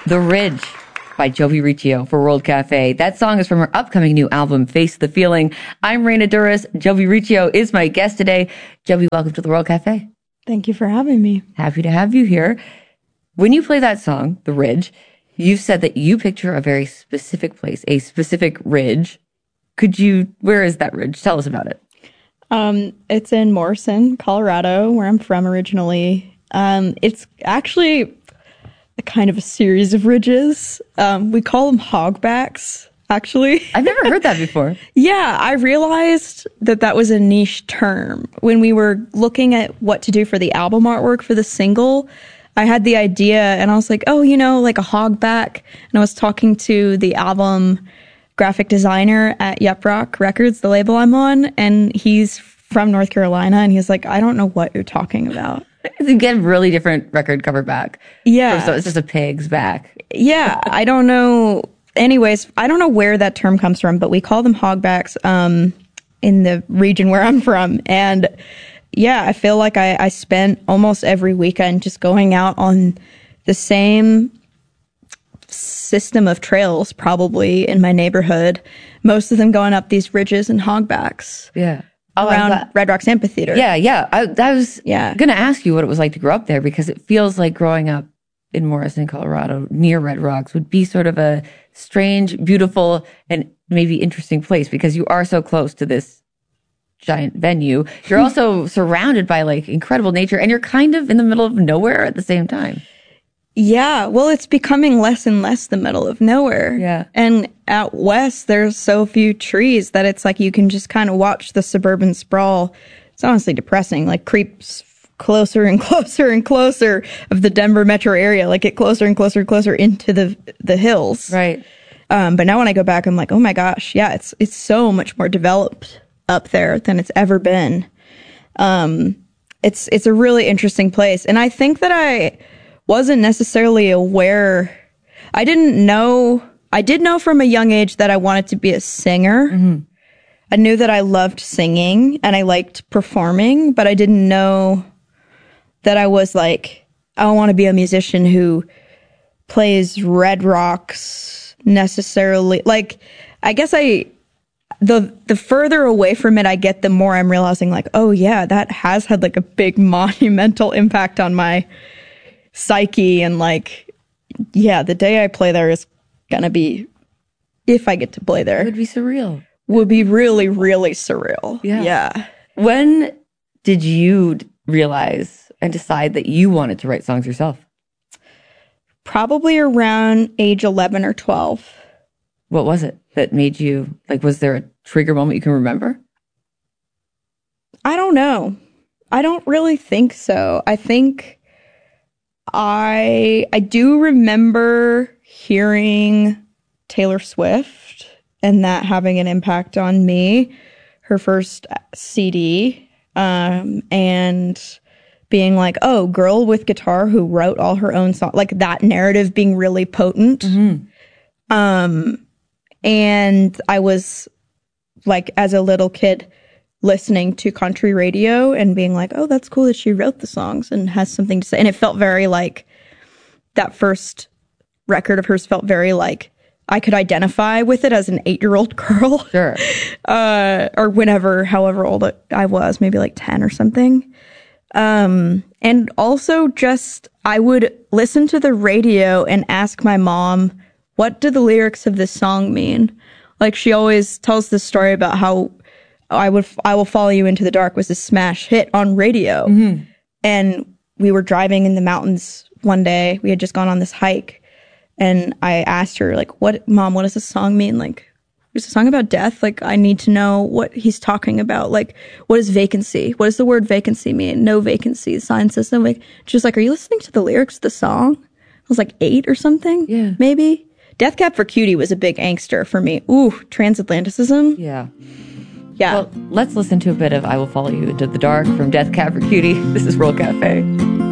The Ridge by Jovi Riccio for World Cafe. That song is from her upcoming new album, Face the Feeling. I'm Raina Douris. Jovi Riccio is my guest today. Jovi, welcome to the World Cafe. Thank you for having me. Happy to have you here. When you play that song, The Ridge, you've said that you picture a very specific place, a specific ridge. Where is that ridge? Tell us about it. It's in Morrison, Colorado, where I'm from originally. It's actually a kind of a series of ridges. We call them hogbacks, actually. I've never heard that before. Yeah, I realized that was a niche term. When we were looking at what to do for the album artwork for the single, I had the idea and I was like, oh, like a hogback. And I was talking to the album graphic designer at Yup Rock Records, the label I'm on, and he's from North Carolina, and he's like, I don't know what you're talking about. You get a really different record cover back. Yeah. So it's just a pig's back. Yeah, I don't know. Anyways, I don't know where that term comes from, but we call them hogbacks in the region where I'm from. And yeah, I feel like I spent almost every weekend just going out on the same system of trails probably in my neighborhood, most of them going up these ridges and hogbacks. Yeah. Around Red Rocks Amphitheater. Yeah. I was going to ask you what it was like to grow up there, because it feels like growing up in Morrison, Colorado, near Red Rocks would be sort of a strange, beautiful, and maybe interesting place because you are so close to this giant venue. You're also surrounded by like incredible nature, and you're kind of in the middle of nowhere at the same time. Yeah, well, it's becoming less and less the middle of nowhere. Yeah. And out west, there's so few trees that it's like you can just kind of watch the suburban sprawl. It's honestly depressing, like creeps closer and closer and closer of the Denver metro area, like get closer and closer and closer into the hills. Right. But now when I go back, I'm like, oh my gosh, yeah, it's so much more developed up there than it's ever been. It's a really interesting place. And I think that I wasn't necessarily aware. I did know from a young age that I wanted to be a singer. Mm-hmm. I knew that I loved singing and I liked performing, but I didn't know that I was like, I want to be a musician who plays Red Rocks necessarily. Like, I guess the further away from it I get, the more I'm realizing like, oh yeah, that has had like a big monumental impact on my psyche. And like, yeah, the day I play there is gonna be, if I get to play there, it would be surreal. Would be really, really surreal. Yeah. When did you realize and decide that you wanted to write songs yourself? Probably around age 11 or 12. What was it that made you, like, was there a trigger moment you can remember? I don't know. I don't really think so. I think I do remember hearing Taylor Swift and that having an impact on me, her first CD, and being like, oh, girl with guitar who wrote all her own songs, like that narrative being really potent. Mm-hmm. And I was like, as a little kid, listening to country radio and being like, oh, that's cool that she wrote the songs and has something to say. And it felt very like, that first record of hers felt very like, I could identify with it as an 8-year-old girl. Sure. Or however old I was, maybe like 10 or something. And also just, I would listen to the radio and ask my mom, what do the lyrics of this song mean? Like, she always tells this story about how I Will Follow You Into the Dark was a smash hit on radio. Mm-hmm. And we were driving in the mountains one day. We had just gone on this hike. And I asked her, like, Mom, what does this song mean? Like, is a song about death? Like, I need to know what he's talking about. Like, what is vacancy? What does the word vacancy mean? No vacancy. Sign says no vacancy. She was like, are you listening to the lyrics of the song? I was like 8 or something. Yeah. Maybe. Death Cab for Cutie was a big angster for me. Ooh, transatlanticism. Yeah. Yeah. Well, let's listen to a bit of I Will Follow You Into the Dark from Death Cab for Cutie. This is World Cafe.